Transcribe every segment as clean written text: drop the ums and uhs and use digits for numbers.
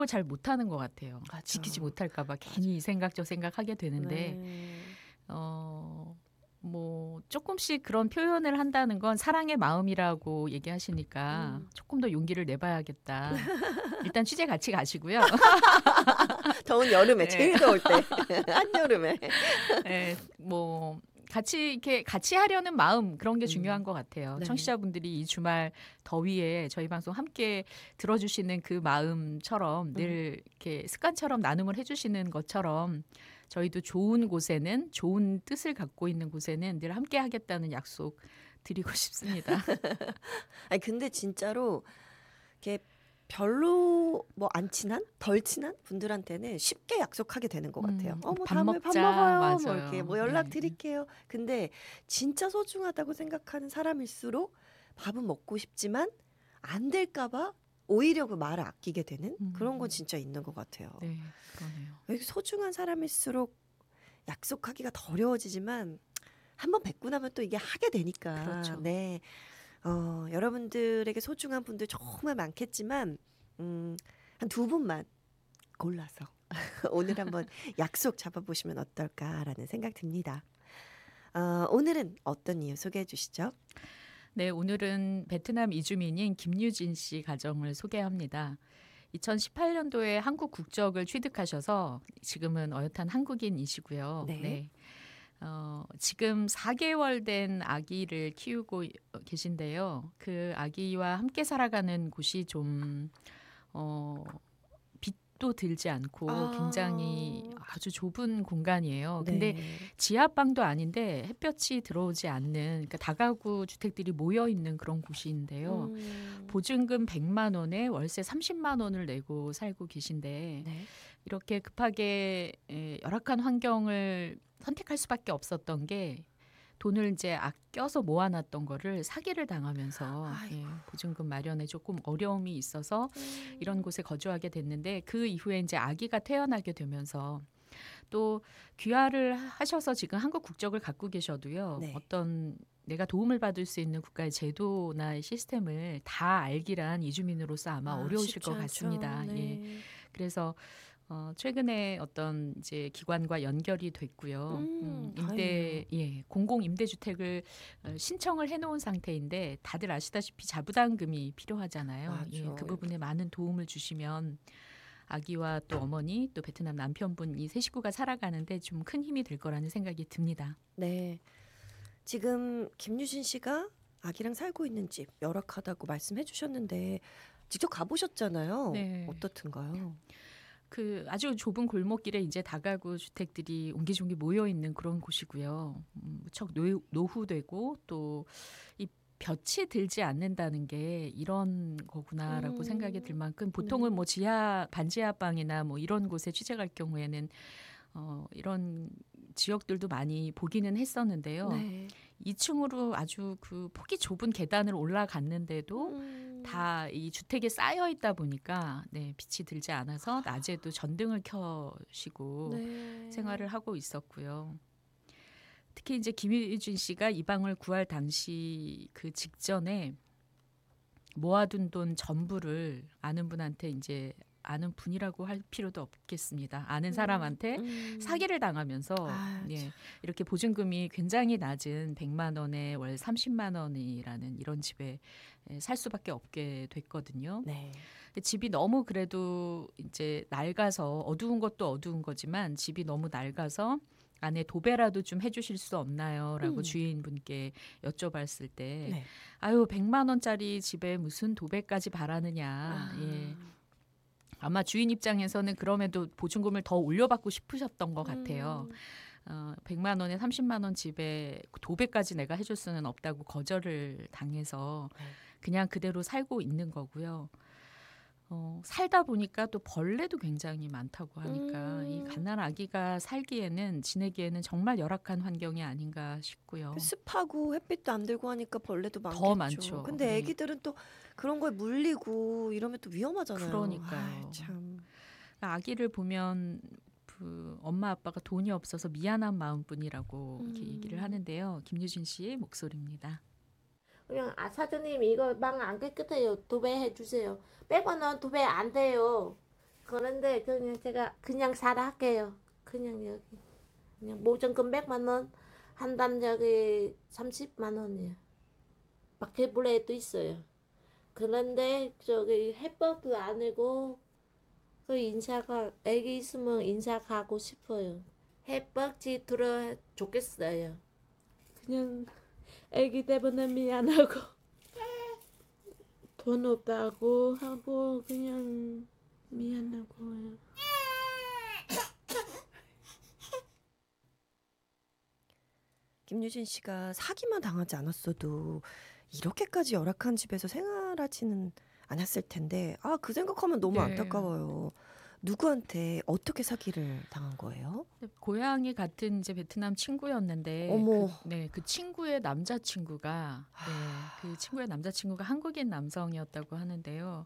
잘 못하는 것 같아요. 맞아. 지키지 못할까 봐 괜히 이 생각 저 생각 하게 되는데 네. 뭐 쪼끔씩 그런 표현을 한다는 건 사랑의 마음이라고 얘기하시니까 '조금 더 용기를 내봐야겠다.' 일단 취재 같이 가시고요. 더운 여름에 예. 제일 더울 때 한여름에. 예. 뭐 같이 이렇게 같이 하려는 마음 그런 게 중요한 것 같아요. 네. 청취자분들이 이 주말 더위에 저희 방송 함께 들어주시는 그 마음처럼 늘 이렇게 습관처럼 나눔을 해주시는 것처럼 저희도 좋은 곳에는 좋은 뜻을 갖고 있는 곳에는 늘 함께 하겠다는 약속 드리고 싶습니다. 아니 근데 진짜로 이렇게 별로 뭐 안 친한, 덜 친한 분들한테는 쉽게 약속하게 되는 것 같아요. 뭐 밥 다음에 밥 먹자. 먹어요. 뭐 이렇게 맞아요. 뭐 연락 드릴게요. 근데 진짜 소중하다고 생각하는 사람일수록 밥은 먹고 싶지만 안 될까 봐 오히려 그 말을 아끼게 되는 그런 건 진짜 있는 것 같아요. 네, 그러네요. 여기 소중한 사람일수록 약속하기가 더 어려워지지만 한번 뵙고 나면 또 이게 하게 되니까. 그렇죠. 네. 여러분들에게 소중한 분들 정말 많겠지만 한 두 분만 골라서 오늘 한번 약속 잡아보시면 어떨까라는 생각 듭니다. 오늘은 어떤 이유 소개해 주시죠? 네, 오늘은 베트남 이주민인 김유진 씨 가정을 소개합니다. 2018년도에 한국 국적을 취득하셔서 지금은 어엿한 한국인이시고요. 네. 네. 지금 4개월 된 아기를 키우고 계신데요. 그 아기와 함께 살아가는 곳이 좀 빛도 들지 않고 굉장히 아주 좁은 공간이에요. 근데 네. 지하방도 아닌데 햇볕이 들어오지 않는 그러니까 다가구 주택들이 모여 있는 그런 곳인데요. 보증금 100만 원에 월세 30만 원을 내고 살고 계신데 네. 이렇게 급하게 열악한 환경을 선택할 수밖에 없었던 게 돈을 이제 아껴서 모아놨던 거를 사기를 당하면서 보증금 마련에 조금 어려움이 있어서 이런 곳에 거주하게 됐는데 그 이후에 이제 아기가 태어나게 되면서 또 귀화를 하셔서 지금 한국 국적을 갖고 계셔도요. 네. 어떤 내가 도움을 받을 수 있는 국가의 제도나 시스템을 다 알기란 이주민으로서 아마 어려우실 것 같습니다. 네. 예. 그래서 최근에 어떤 이제 기관과 연결이 됐고요. 다행이네요. 공공 임대주택을 신청을 해놓은 상태인데 다들 아시다시피 자부담금이 필요하잖아요. 맞아. 예, 그 부분에 많은 도움을 주시면 아기와 또 어머니 또 베트남 남편분 이 세 식구가 살아가는데 좀 큰 힘이 될 거라는 생각이 듭니다. 네. 지금 김유진 씨가 아기랑 살고 있는 집 열악하다고 말씀해 주셨는데 직접 가보셨잖아요. 네. 어떻든가요? 그 아주 좁은 골목길에 이제 다가구 주택들이 옹기종기 모여 있는 그런 곳이고요. 무척 노후되고 또 이 볕이 들지 않는다는 게 이런 거구나라고 생각이 들 만큼 보통은 뭐 반지하방이나 뭐 이런 곳에 취재 갈 경우에는 이런 지역들도 많이 보기는 했었는데요. 네. 2층으로 아주 그 폭이 좁은 계단을 올라갔는데도 다 이 주택에 쌓여 있다 보니까 빛이 들지 않아서 낮에도 전등을 켜시고 생활을 하고 있었고요. 특히 이제 김유진 씨가 이 방을 구할 당시 그 직전에 모아둔 돈 전부를 아는 분한테 이제 아는 분이라고 할 필요도 없겠습니다. 아는 사람한테 사기를 당하면서 이렇게 보증금이 굉장히 낮은 100만 원에 월 30만 원이라는 이런 집에 살 수밖에 없게 됐거든요. 네. 집이 너무 그래도 이제 낡아서 어두운 것도 어두운 거지만 집이 너무 낡아서 안에 도배라도 좀 해주실 수 없나요? 라고 주인분께 여쭤봤을 때 아유 100만 원짜리 집에 무슨 도배까지 바라느냐. 예. 아마 주인 입장에서는 그럼에도 보증금을 더 올려받고 싶으셨던 것 같아요. 100만 원에 30만 원 집에 도배까지 내가 해줄 수는 없다고 거절을 당해서 그냥 그대로 살고 있는 거고요. 살다 보니까 또 벌레도 굉장히 많다고 하니까 이 갓난 아기가 살기에는 지내기에는 정말 열악한 환경이 아닌가 싶고요. 습하고 햇빛도 안 들고 하니까 벌레도 많겠죠. 더 많죠. 근데 애기들은 또 그런 거에 물리고 이러면 또 위험하잖아요. 그러니까요. 참. 아기를 보면 그 엄마 아빠가 돈이 없어서 미안한 마음뿐이라고 이렇게 얘기를 하는데요. 김유진 씨의 목소리입니다. 그냥 사장님 이거 방 안 깨끗해요. 도배해 주세요. 100원 원 도배 안 돼요. 그런데 그냥 제가 그냥 살아 할게요. 그냥 여기 그냥 보증금 100만 원, 한 달 저기 30만 원이에요. 마켓플레이도 있어요. 그런데 저기 해법도 아니고 그 인사가 애기 있으면 인사 가고 싶어요. 해법지 들어 좋겠어요. 그냥 애기 때문에 미안하고 돈 없다고 하고 그냥 미안하고요. 김유진 씨가 사기만 당하지 않았어도 이렇게까지 열악한 집에서 생활하지는 않았을 텐데, 아, 그 생각하면 너무 네. 안타까워요. 누구한테 어떻게 사기를 당한 거예요? 고향이 같은 이제 베트남 친구였는데 어머. 그 친구의 남자친구가 그 친구의 남자친구가 한국인 남성이었다고 하는데요.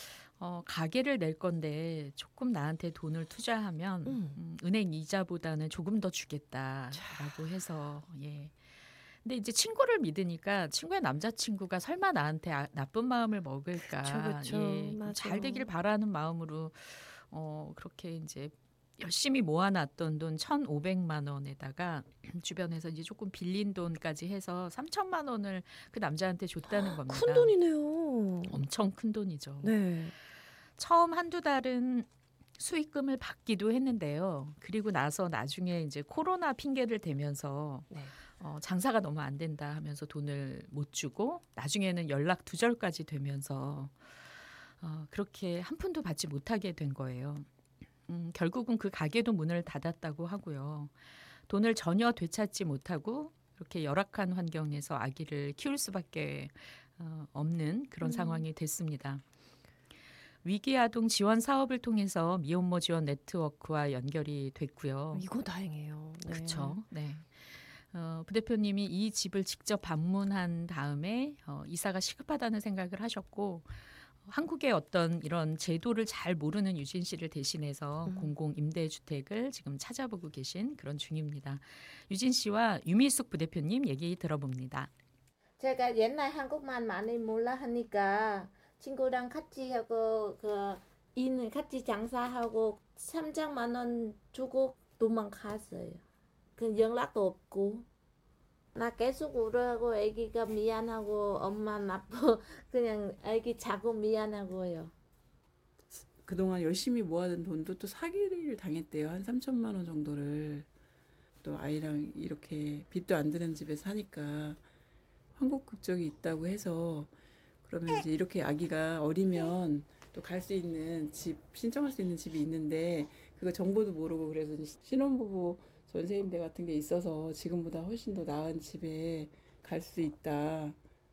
가게를 낼 건데 조금 나한테 돈을 투자하면 은행 이자보다는 조금 더 주겠다라고 해서 예. 근데 이제 친구를 믿으니까 친구의 남자친구가 설마 나한테 나쁜 마음을 먹을까? 그쵸, 예, 맞아. 잘 되길 바라는 마음으로 그렇게 이제 열심히 모아놨던 돈 1,500만 원에다가 주변에서 이제 조금 빌린 돈까지 해서 3천만 원을 그 남자한테 줬다는 겁니다. 큰 돈이네요. 엄청 큰 돈이죠. 네. 처음 한두 달은 수익금을 받기도 했는데요. 그리고 나서 나중에 이제 코로나 핑계를 대면서 네. 장사가 너무 안 된다 하면서 돈을 못 주고 나중에는 연락 두절까지 되면서 그렇게 한 푼도 받지 못하게 된 거예요. 결국은 그 가게도 문을 닫았다고 하고요. 돈을 전혀 되찾지 못하고 이렇게 열악한 환경에서 아기를 키울 수밖에 없는 그런 상황이 됐습니다. 위기아동 지원 사업을 통해서 미혼모 지원 네트워크와 연결이 됐고요. 이거 다행이에요. 네. 그렇죠. 네. 부대표님이 이 집을 직접 방문한 다음에 이사가 시급하다는 생각을 하셨고 한국의 어떤 이런 제도를 잘 모르는 유진 씨를 대신해서 공공 임대주택을 지금 찾아보고 계신 그런 중입니다. 유진 씨와 유미숙 부대표님 얘기 들어봅니다. 제가 옛날 한국말 많이 몰라 하니까 친구랑 같이 하고 그 일 같이 장사하고 300만 원 주고 도망갔어요. 그 연락도 없고 나 계속 울어하고 애기가 미안하고 엄마 나쁘 그냥 애기 자고 미안하고요. 그동안 열심히 모아둔 돈도 또 사기를 당했대요. 한 3천만 원 정도를. 또 아이랑 이렇게 빚도 안 드는 집에 사니까 한국 국적이 있다고 해서 그러면 이제 이렇게 아기가 어리면 또 갈 수 있는 집, 신청할 수 있는 집이 있는데 그거 정보도 모르고 그래서 이제 신혼부부 전세임대 같은 게 있어서 지금보다 훨씬 더 나은 집에 갈 수 있다.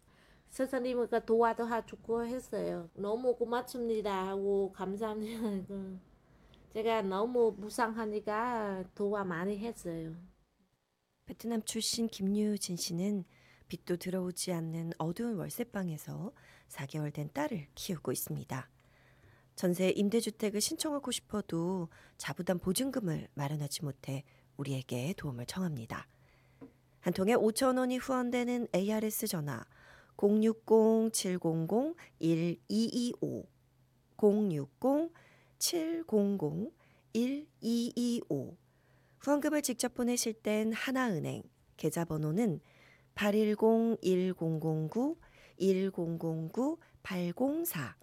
선생님과 도와주고 했어요. 너무 고맙습니다 하고 감사합니다. 제가 너무 무상하니까 도와 많이 했어요. 베트남 출신 김유진 씨는 빚도 들어오지 않는 어두운 월세방에서 4개월 된 딸을 키우고 있습니다. 전세 임대주택을 신청하고 싶어도 자부담 보증금을 마련하지 못해 우리에게 도움을 청합니다. 한 통에 5천 원이 후원되는 ARS 전화 060-700-1225 060-700-1225 후원금을 직접 보내실 땐 하나은행 계좌번호는 810-1009-1009-804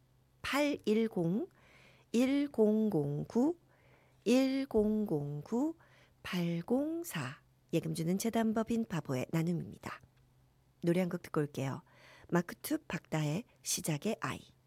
810-1009-1009-804 예금 주는 재단법인 바보의 나눔입니다. 노래 한 곡 듣고 올게요. 마크투 박다의 시작의 아이.